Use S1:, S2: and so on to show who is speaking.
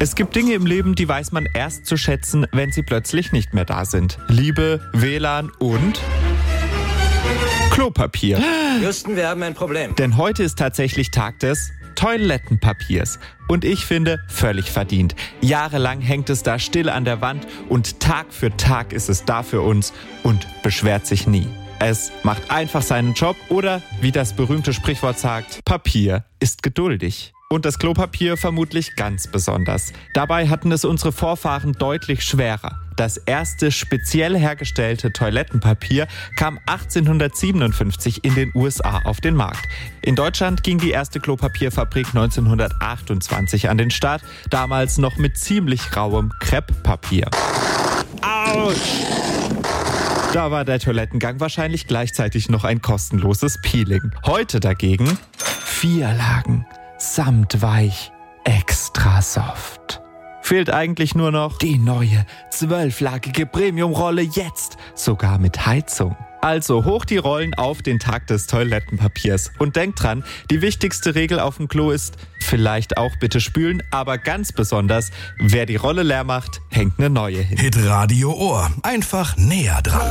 S1: Es gibt Dinge im Leben, die weiß man erst zu schätzen, wenn sie plötzlich nicht mehr da sind. Liebe, WLAN und Klopapier.
S2: Houston, wir haben ein Problem.
S1: Denn heute ist tatsächlich Tag des Toilettenpapiers. Und ich finde, völlig verdient. Jahrelang hängt es da still an der Wand und Tag für Tag ist es da für uns und beschwert sich nie. Es macht einfach seinen Job oder, wie das berühmte Sprichwort sagt, Papier ist geduldig. Und das Klopapier vermutlich ganz besonders. Dabei hatten es unsere Vorfahren deutlich schwerer. Das erste speziell hergestellte Toilettenpapier kam 1857 in den USA auf den Markt. In Deutschland ging die erste Klopapierfabrik 1928 an den Start, damals noch mit ziemlich rauem Krepppapier. Autsch! Da war der Toilettengang wahrscheinlich gleichzeitig noch ein kostenloses Peeling. Heute dagegen 4 Lagen. Samtweich, extra soft. Fehlt eigentlich nur noch die neue 12-lagige Premium-Rolle jetzt, sogar mit Heizung. Also hoch die Rollen auf den Tag des Toilettenpapiers. Und denkt dran, die wichtigste Regel auf dem Klo ist, vielleicht auch bitte spülen, aber ganz besonders, wer die Rolle leer macht, hängt eine neue hin.
S3: Hitradio Ohr, einfach näher dran.